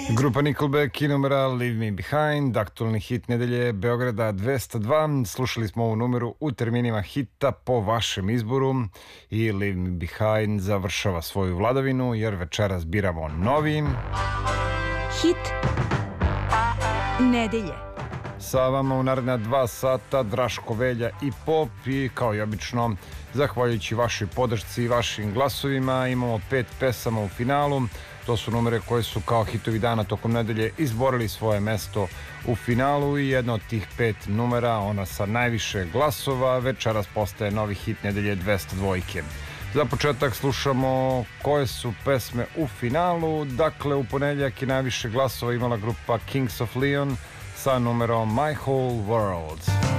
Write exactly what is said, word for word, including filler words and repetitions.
Grupa Nickelback i numera Leave Me Behind, aktualni hit nedelje Beograda dvesta dva. Slušali smo ovu numeru u terminima hita po vašem izboru i Leave Me Behind završava svoju vladavinu jer večeras biramo novi hit nedelje. Sa vama u naredna dva sata Draško, Velja i Pop i kao i obično, zahvaljujući vašoj podršci i vašim glasovima, imamo pet pesama u finalu. To su numere koje su kao hitovi dana tokom nedelje izborili svoje mesto u finalu i jedna od tih pet numera, ona sa najviše glasova, večeras postaje novi hit nedelje dvesta dva. Za početak slušamo koje su pesme u finalu. Dakle, u ponedjeljak je najviše glasova imala grupa Kings of Leon sa numerom My Whole World.